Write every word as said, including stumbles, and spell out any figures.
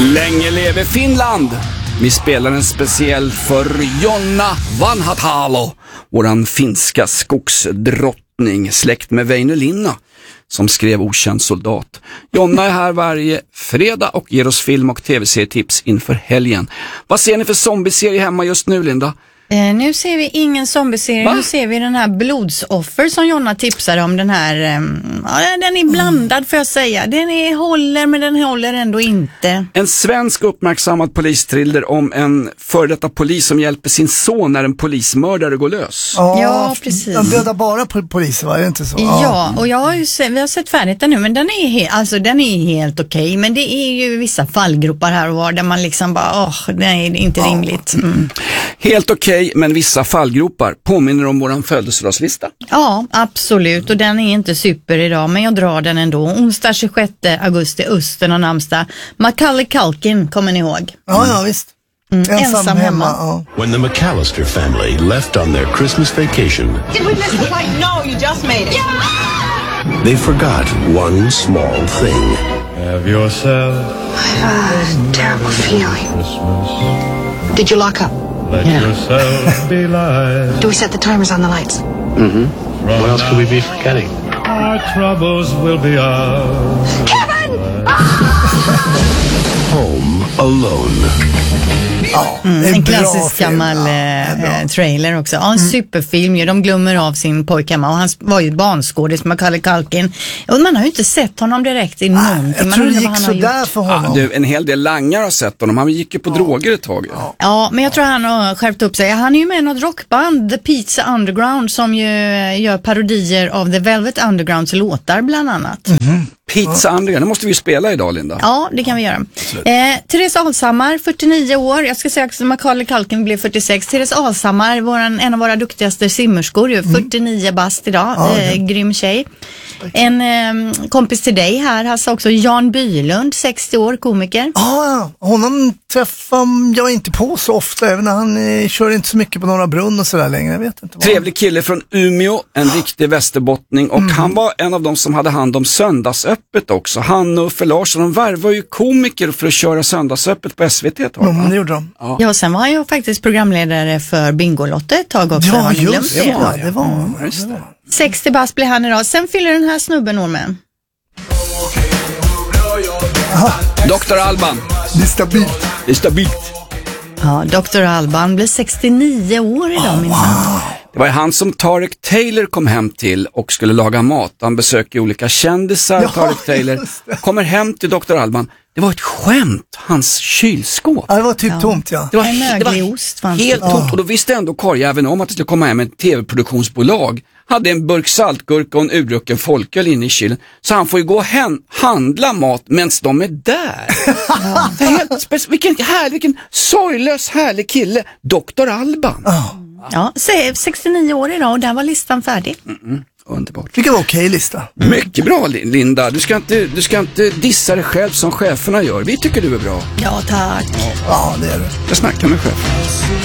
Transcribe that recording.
Länge leve Finland! Vi spelar en speciell för Jonna Vanhatalo, våran finska skogsdrottning, släkt med Väinö Linna, som skrev Okänd soldat. Jonna är här varje fredag och ger oss film- och tv-serietips inför helgen. Vad ser ni för zombieserie hemma just nu, Linda? Eh, nu ser vi ingen zombieserie, Va? nu ser vi den här Blodsoffer som Jonna tipsade om. Den här, eh, ja, den är blandad mm. får jag säga. Den är, håller men den håller ändå inte. En svensk uppmärksammad polistriller om en före detta polis som hjälper sin son när en polismördare går lös. Ja, Ja, precis. De dödar bara poliser, var det inte så? Ja, och jag har ju sett, vi har sett färdigt den nu, men den är, he- alltså, den är helt okej. Okay, men det är ju vissa fallgropar här och var där man liksom bara, åh, det är inte ja. rimligt. Mm. Helt okej, okay, men vissa fallgropar påminner om våran födelsedagslista. Ja, absolut. Och den är inte super idag, men jag drar den ändå. Onsdag tjugosjätte augusti, Östen och namnsdag. Macaulay Culkin, kommer ni ihåg? Ja, ja, visst. Mm. Ensam, Ensam hemma. hemma. Ja. When the McAllister family left on their Christmas vacation, Did we miss the flight? No, you just made it. Yeah! they forgot one small thing. Have yourself A terrible feeling. Christmas. Did you lock up? Let yourself be light. Do we set the timers on the lights? What else could we be forgetting? Our troubles will be ours. Home Alone. Ja, Mm, det är en bra klassisk film. gammal Ja, det är bra. eh, trailer också. Ja, en mm. superfilm ju. De glömmer av sin pojke hemma och han var ju barnskådis, Macaulay Culkin. Och man har ju inte sett honom direkt i någonting. Jag Man tror det undrar gick vad han så har där gjort. för Ja, honom. du, en hel del langar har sett honom. Han gick ju på droger ett tag. Ja. Ja, men jag tror han har skärpt upp sig. Han är ju med i något rockband, The Pizza Underground, som ju gör parodier av The Velvet Undergrounds låtar bland annat. Mm-hmm. Pizza Underground, det måste vi ju spela idag, Linda. Ja, det kan vi göra. Eh, Therese Alshammar, fyrtionio år. Jag ska säga att Macaulay Culkin blev fyrtiosex. Therese Alshammar, våran, en av våra duktigaste simmerskor, ju, fyrtionio bast idag. Ja, eh, grym tjej. En eh, kompis till dig här, alltså också Jan Bylund, sextio år, komiker. Ja, honom träffar jag inte på så ofta, även när han eh, kör inte så mycket på Norra Brunn och sådär längre, jag vet inte vad. Trevlig kille från Umeå, en riktig västerbottning, och mm. han var en av dem som hade hand om söndagsöppet också. Han och Uffe Larsson, de värvar ju komiker för att köra söndagsöppet på S V T ett tag. Ja, det gjorde de. Ja. Ja, sen var han ju faktiskt programledare för Bingolotto ett tag också. Ja, Har ni glömt just det? det. Ja, det var Ja, det. just det. sextio bast blir han idag. Sen fyller den här snubben år med. doktor Alban, Det är stabilt. det är stabilt. Ja, doktor Alban blir sextionio år idag, min man. Det var ju han som Tarek Taylor kom hem till och skulle laga mat. Han besöker olika kändisar, Ja, Tarek Taylor. just det. Kommer hem till doktor Alban. Det var ett skämt, hans kylskåp. Ja, det var typ tomt, ja. Det var, En det var möglig ost fanns helt det. tomt, och då visste ändå karljäveln om att det skulle komma hem ett tv-produktionsbolag. Hade en burk saltgurka och en urrucken folköl inne i kylen. Så han får ju gå och hen, handla mat medan de är där. Ja. Det är helt spec- vilken härlig, vilken sorglös härlig kille, doktor Alban. Ja. Ja, se- sextionio år idag och där var listan färdig. Mm, underbart. Vilken var okej lista. Mycket bra, Linda. Du ska, inte, du ska inte dissa dig själv som cheferna gör. Vi tycker du är bra. Ja, tack. Ja, det är det. Jag snackar med chefen.